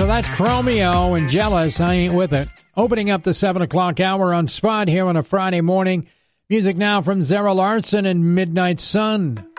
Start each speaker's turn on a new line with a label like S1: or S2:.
S1: that's Chromeo and Jealous, I Ain't With It. Opening up the 7 o'clock hour on Spot here on a Friday morning. Music now from Zara Larsson and Midnight Sun.